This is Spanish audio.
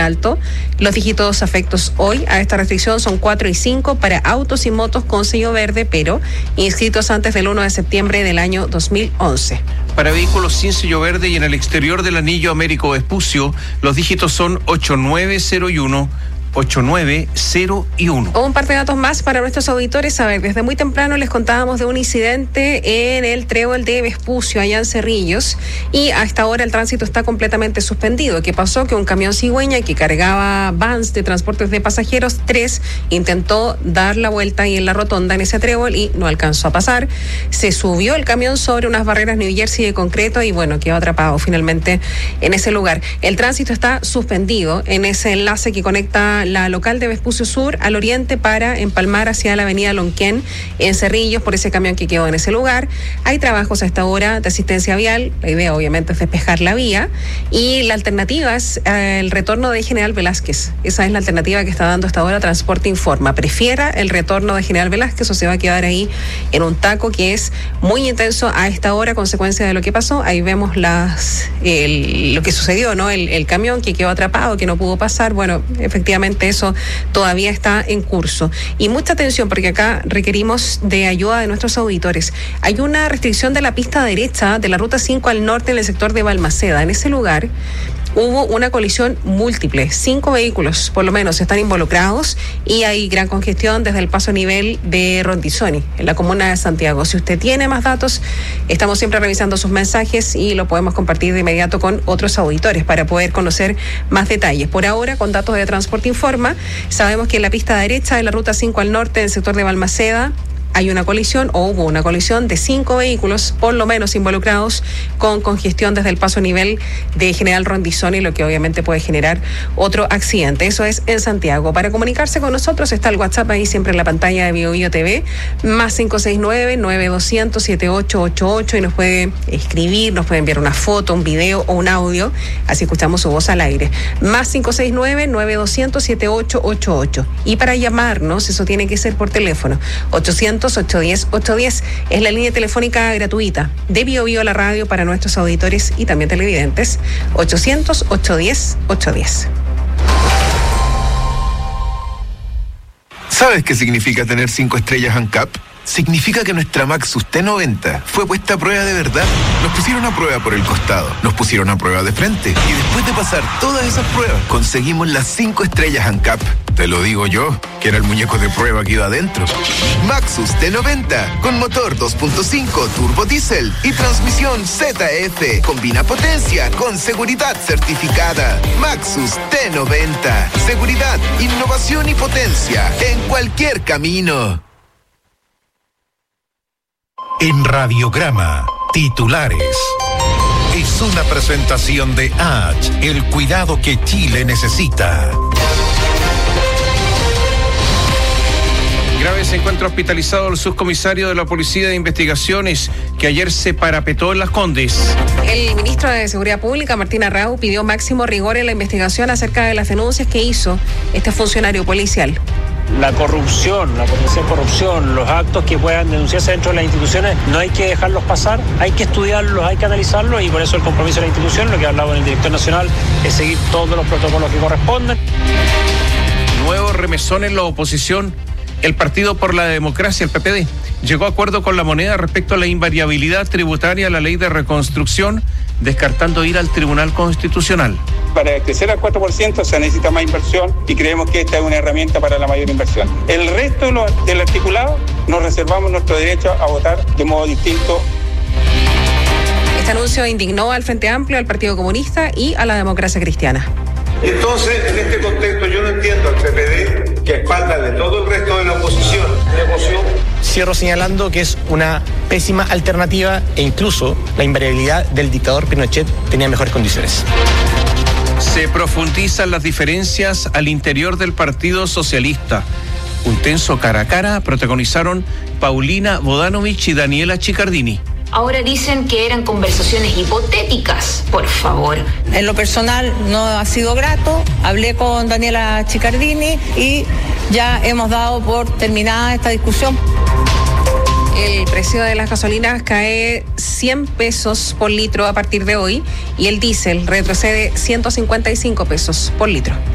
Alto. Los dígitos afectos hoy a esta restricción son 4 y 5 para autos y motos con sello verde, pero inscritos antes del 1 de septiembre del año 2011. Para vehículos sin sello verde y en el exterior del anillo Américo Vespucio, los dígitos son 8901. 8901. Un par de datos más para nuestros auditores. A ver, desde muy temprano les contábamos de un incidente en el trébol de Vespucio, allá en Cerrillos, y a esta hora el tránsito está completamente suspendido. ¿Qué pasó? Que un camión cigüeña que cargaba vans de transportes de pasajeros, 3, intentó dar la vuelta ahí en la rotonda en ese trébol y no alcanzó a pasar. Se subió el camión sobre unas barreras New Jersey de concreto y bueno, quedó atrapado finalmente en ese lugar. El tránsito está suspendido en ese enlace que conecta la local de Vespucio Sur al oriente para empalmar hacia la avenida Lonquén en Cerrillos por ese camión que quedó en ese lugar. Hay trabajos a esta hora de asistencia vial. La idea obviamente es despejar la vía y la alternativa es el retorno de General Velázquez. Esa es la alternativa que está dando hasta ahora Transporte Informa. Prefiera el retorno de General Velázquez o se va a quedar ahí en un taco que es muy intenso a esta hora, consecuencia de lo que pasó. Ahí vemos lo que sucedió, ¿no? El camión que quedó atrapado, que no pudo pasar. Bueno, efectivamente eso todavía está en curso. Y mucha atención porque acá requerimos de ayuda de nuestros auditores. Hay una restricción de la pista derecha de la ruta 5 al norte en el sector de Balmaceda. En ese lugar hubo una colisión múltiple. 5 vehículos, por lo menos, están involucrados y hay gran congestión desde el paso a nivel de Rondizoni, en la comuna de Santiago. Si usted tiene más datos, estamos siempre revisando sus mensajes y lo podemos compartir de inmediato con otros auditores para poder conocer más detalles. Por ahora, con datos de Transporte Informa, sabemos que en la pista derecha de la ruta 5 al norte, en el sector de Balmaceda, hay una colisión o hubo una colisión de 5 vehículos, por lo menos involucrados, con congestión desde el paso a nivel de General Rondizoni, lo que obviamente puede generar otro accidente. Eso es en Santiago. Para comunicarse con nosotros está el WhatsApp ahí siempre en la pantalla de BioBio TV, más 569-9200-7888 y nos puede escribir, nos puede enviar una foto, un video o un audio, así escuchamos su voz al aire. Más 569-9200-7888. Y para llamarnos, eso tiene que ser por teléfono, 810-810 es la línea telefónica gratuita de BioBio a la radio para nuestros auditores y también televidentes. 800-810-810. ¿Sabes qué significa tener 5 estrellas ANCAP? Significa que nuestra Maxus T90 fue puesta a prueba de verdad. Nos pusieron a prueba por el costado, nos pusieron a prueba de frente y después de pasar todas esas pruebas conseguimos las 5 estrellas ANCAP. Te lo digo yo, que era el muñeco de prueba que iba adentro. Maxus T90 con motor 2.5 turbo diésel y transmisión ZF. Combina potencia con seguridad certificada. Maxus T90. Seguridad, innovación y potencia en cualquier camino. En Radiograma, titulares. Es una presentación de H, el cuidado que Chile necesita. Grave se encuentra hospitalizado el subcomisario de la Policía de Investigaciones que ayer se parapetó en Las Condes. El ministro de Seguridad Pública, Martín Arrau, pidió máximo rigor en la investigación acerca de las denuncias que hizo este funcionario policial. La corrupción, la potencial corrupción, los actos que puedan denunciarse dentro de las instituciones, no hay que dejarlos pasar, hay que estudiarlos, hay que analizarlos y por eso el compromiso de la institución, lo que ha hablado en el director nacional, es seguir todos los protocolos que corresponden. Nuevo remesón en la oposición. El Partido por la Democracia, el PPD, llegó a acuerdo con La Moneda respecto a la invariabilidad tributaria a la ley de reconstrucción, descartando ir al Tribunal Constitucional. Para crecer al 4% se necesita más inversión y creemos que esta es una herramienta para la mayor inversión. El resto del articulado nos reservamos nuestro derecho a votar de modo distinto. Este anuncio indignó al Frente Amplio, al Partido Comunista y a la Democracia Cristiana. Entonces, en este contexto yo no entiendo al PPD, que a espaldas de todo el resto de la oposición negoció. Cierro señalando que es una pésima alternativa e incluso la invariabilidad del dictador Pinochet tenía mejores condiciones. Se profundizan las diferencias al interior del Partido Socialista. Un tenso cara a cara protagonizaron Paulina Bodanovich y Daniela Chiccardini. Ahora dicen que eran conversaciones hipotéticas, por favor. En lo personal no ha sido grato, hablé con Daniela Chiccardini y ya hemos dado por terminada esta discusión. El precio de las gasolinas cae 100 pesos por litro a partir de hoy y el diésel retrocede 155 pesos por litro.